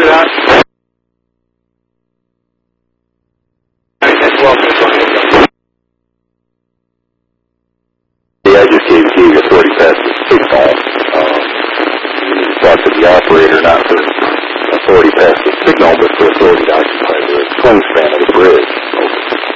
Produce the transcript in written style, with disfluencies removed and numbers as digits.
that. Yeah, I just gave you authority past the signal. Talk to the operator, not for authority past the signal, but for authority to occupy the swing span of the bridge.